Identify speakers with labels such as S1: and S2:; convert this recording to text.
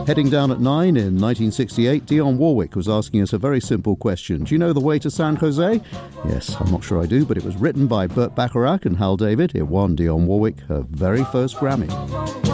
S1: Heading down at 9 in 1968, Dionne Warwick was asking us a very simple question. Do you know the way to San Jose? Yes, I'm not sure I do, but it was written by Burt Bacharach and Hal David. It won Dionne Warwick her very first Grammy.